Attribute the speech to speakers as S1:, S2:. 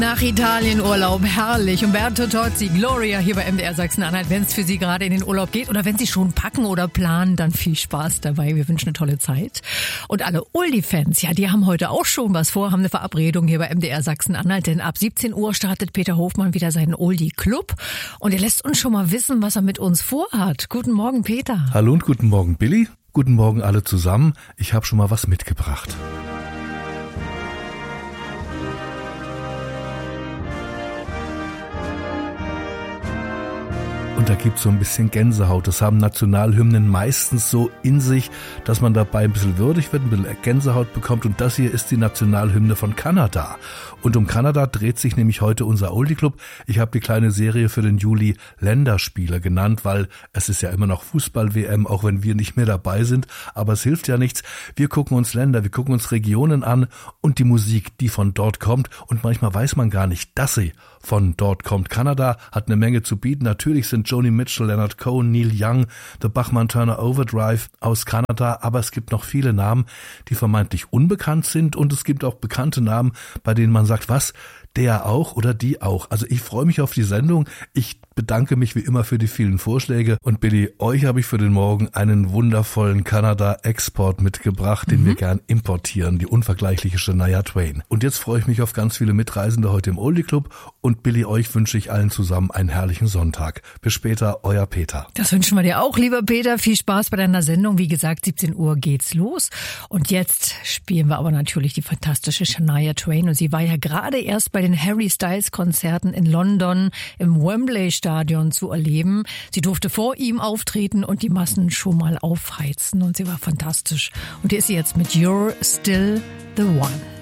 S1: Nach Italienurlaub, herrlich. Umberto Tozzi, Gloria hier bei MDR Sachsen-Anhalt. Wenn es für Sie gerade in den Urlaub geht oder wenn Sie schon packen oder planen, dann viel Spaß dabei. Wir wünschen eine tolle Zeit. Und alle Oldie-Fans, ja, die haben heute auch schon was vor, haben eine Verabredung hier bei MDR Sachsen-Anhalt. Denn ab 17 Uhr startet Peter Hofmann wieder seinen Oldie-Club. Und er lässt uns schon mal wissen, was er mit uns vorhat. Guten Morgen, Peter.
S2: Hallo und guten Morgen, Billy. Guten Morgen alle zusammen. Ich habe schon mal was mitgebracht. Und da gibt's so ein bisschen Gänsehaut. Das haben Nationalhymnen meistens so in sich, dass man dabei ein bisschen würdig wird, ein bisschen Gänsehaut bekommt. Und das hier ist die Nationalhymne von Kanada. Und um Kanada dreht sich nämlich heute unser Oldie Club. Ich habe die kleine Serie für den Juli Länderspiele genannt, weil es ist ja immer noch Fußball-WM, auch wenn wir nicht mehr dabei sind. Aber es hilft ja nichts. Wir gucken uns Länder, wir gucken uns Regionen an und die Musik, die von dort kommt. Und manchmal weiß man gar nicht, dass sie von dort kommt. Kanada hat eine Menge zu bieten. Natürlich sind Joni Mitchell, Leonard Cohen, Neil Young, The Bachman-Turner Overdrive aus Kanada, aber es gibt noch viele Namen, die vermeintlich unbekannt sind und es gibt auch bekannte Namen, bei denen man sagt, was, der auch oder die auch. Also ich freue mich auf die Sendung. Ich bedanke mich wie immer für die vielen Vorschläge und Billy, euch habe ich für den Morgen einen wundervollen Kanada-Export mitgebracht, den wir gern importieren, die unvergleichliche Shania Twain. Und jetzt freue ich mich auf ganz viele Mitreisende heute im Oldie Club und Billy, euch wünsche ich allen zusammen einen herrlichen Sonntag. Bis später, euer Peter.
S1: Das wünschen wir dir auch, lieber Peter. Viel Spaß bei deiner Sendung. Wie gesagt, 17 Uhr geht's los. Und jetzt spielen wir aber natürlich die fantastische Shania Twain. Und sie war ja gerade erst bei den Harry Styles Konzerten in London im Wembley Stadion zu erleben. Sie durfte vor ihm auftreten und die Massen schon mal aufheizen. Und sie war fantastisch. Und hier ist sie jetzt mit You're Still the One.